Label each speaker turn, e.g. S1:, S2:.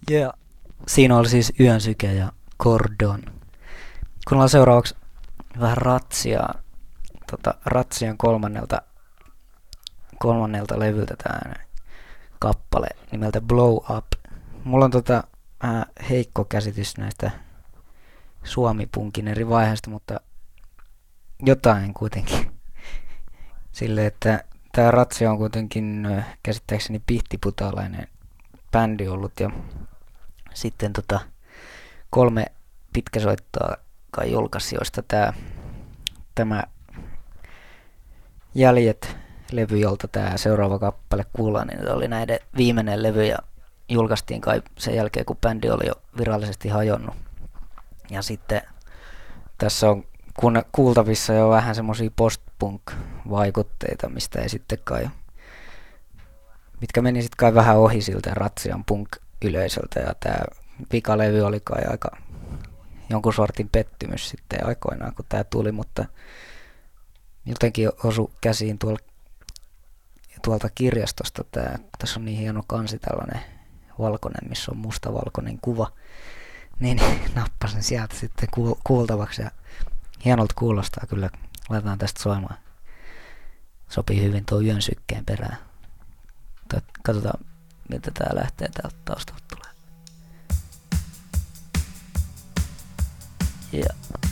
S1: Yeah. Siinä oli siis Yön syke ja Cordon. Kuunnellaan seuraavaksi vähän Ratsiaa. Ratsian kolmannelta levyltä tää kappale nimeltä Blow Up. Mulla on heikko käsitys näistä suomipunkin eri vaiheista, mutta jotain kuitenkin. Silleen, että tää Ratsia on kuitenkin käsittääkseni pihtiputaalainen bändi ollut ja sitten 3 pitkäsoittoa kai julkaisi, joista tämä Jäljet-levy, jolta tämä seuraava kappale kuullaan, niin oli näiden viimeinen levy ja julkaistiin kai sen jälkeen, kun bändi oli jo virallisesti hajonnut. Ja sitten tässä on kuultavissa jo vähän semmosia post-punk-vaikutteita, mistä ei sitten kai, mitkä meni sitten kai vähän ohi siltä Ratsian punk-yleisöltä, ja tämä vikalevy oli kai aika jonkun sortin pettymys sitten aikoinaan, kun tämä tuli, mutta jotenkin osui käsiin tuolta kirjastosta tää. Tässä on niin hieno kansi, tällainen valkoinen, missä on mustavalkoinen kuva, niin nappasin sieltä sitten kuultavaksi ja hienolta kuulostaa kyllä. Laitetaan tästä soimaan. Sopii hyvin tuo Yön sykkeen perään. Katsotaan miltä tää lähtee täältä taustalta tulee. Yeah.